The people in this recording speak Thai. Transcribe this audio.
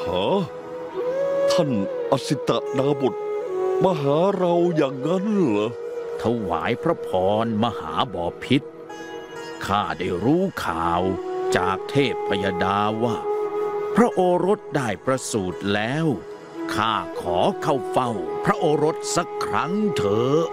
ะท่านอสิตดาบทมาหาเราอย่างนั้นเหรอถวายพระพรมหาบพิตรข้าได้รู้ข่าวจากเทพพยดาว่าพระโอรสได้ประสูติแล้วข้าขอเข้าเฝ้าพระโอรสสักครั้งเถอะ